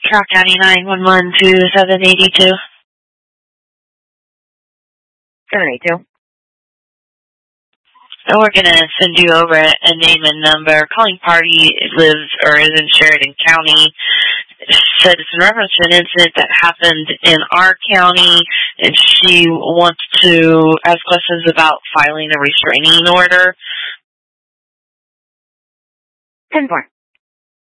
Rock County 911 to 782. 782. So we're going to send you over a name and number. Calling party lives or is in Sheridan County. Said it's in reference to an incident that happened in our county, and she wants to ask questions about filing a restraining order. 10-4.